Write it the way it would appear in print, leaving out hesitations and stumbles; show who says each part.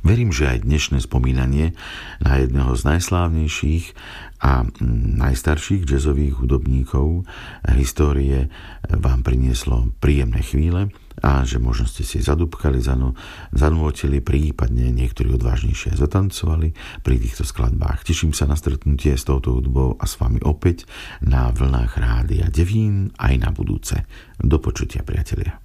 Speaker 1: Verím, že aj dnešné spomínanie na jedného z najslávnejších a najstarších jazzových hudobníkov histórie vám prinieslo príjemné chvíle a že možno ste si zadúbkali, zanúotili, prípadne niektorí odvážnejšie zatancovali pri týchto skladbách. Teším sa na stretnutie s touto hudbou a s vami opäť na vlnách Rádia Devín aj na budúce. Do počutia, priatelia.